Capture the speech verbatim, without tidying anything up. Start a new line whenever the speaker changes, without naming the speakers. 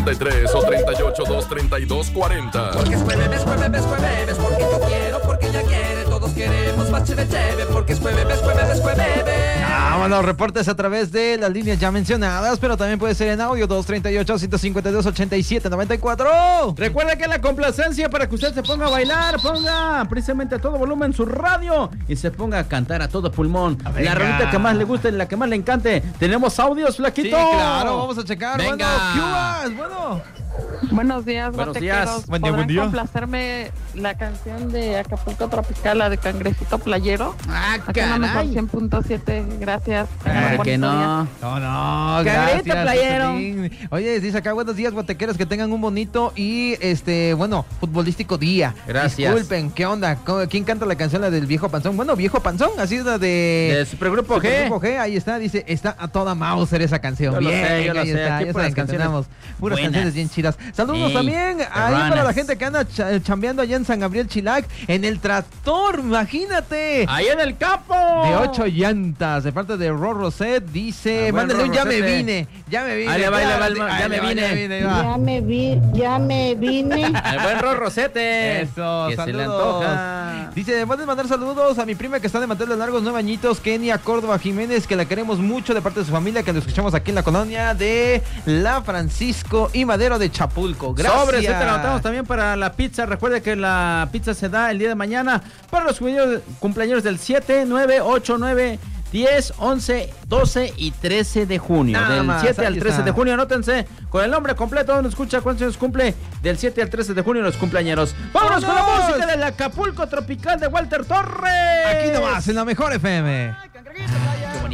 tres o treinta y ocho, dos treinta y dos, cuarenta.
Porque es jueves, jueves, jueves, porque yo quiero, porque ella quiere, todos queremos más chévere, chévere, porque es jueves, jueves, jueves.
Ah, bueno, reportes a través de las líneas ya mencionadas, pero también puede ser en audio dos treinta y ocho, ciento cincuenta y dos, ochenta y siete, noventa y cuatro.
Recuerda que la complacencia para que usted se ponga a bailar, ponga precisamente a todo volumen su radio y se ponga a cantar a todo pulmón. La rolita que más le guste, la que más le encante. ¿Tenemos audios, Flaquito?
Sí, claro, vamos a checar.
Venga.
Bueno, bueno.
Buenos días,
Buenos
guatequeros.
días.
Buen día,
¿Podrán
buen día.
complacerme la canción de Acapulco Tropical, la de Cangrejito Playero?
Ah,
Acá en la mejor cien punto siete, gracias. Tengan
¿Por qué
bonito día.
no?
No, no,
Cabrito
gracias,
playero.
Jocelyn. Oye, dice acá, buenos días, guatequeros, que tengan un bonito y, este, bueno, futbolístico día.
Gracias.
Disculpen, ¿qué onda? ¿Cómo- ¿Quién canta la canción, la del Viejo Panzón? Bueno, Viejo Panzón, así es la de...
De Supergrupo G.
Supergrupo G, ahí está, dice, está a toda Mauser esa canción.
Yo lo
Bien,
sé, yo lo
ahí
sé,
está,
aquí
ya
puras
saben que
canciones
tenemos puras
buenas.
canciones bien chidas. Saludos
Ey,
también ahí para la
hermanas.
gente que anda cha- chambeando allá en San Gabriel Chilac, en el tractor, imagínate.
Ahí en el capo.
De ocho llantas, de parte de Ro Roset, dice,
Ah, buen
mándale un
Ro
ya me
Rosete.
vine, ya me vine.
Ahí le va, ahí le va,
claro,
el ma-
sí,
ya
ahí
me
le va,
vine.
ya me vine, ahí va.
Ya me vi, ya me vine.
El buen Ro Rosete.
Eso,
que se le
saludos.
antoja.
Dice, puedes mandar saludos a mi prima que está de manteles largos, nueve añitos, Kenia Córdoba Jiménez, que la queremos mucho de parte de su familia, que lo escuchamos aquí en la colonia de La Francisco y Madero de Chapulco. Gracias.
Sobres, ahorita la anotamos también para la pizza. Recuerde que la pizza se da el día de mañana para los cumpleaños, cumpleaños del siete, nueve, ocho, nueve, diez, once, doce y trece de junio.
Nada
del
más,
siete
ahí
al trece
está.
de junio, anótense con el nombre completo, donde escucha cuántos años cumple. Del siete al trece de junio los cumpleañeros. ¡Vámonos con la
¡Vámonos!
música del Acapulco Tropical de Walter Torres!
Aquí nomás, en la mejor F M.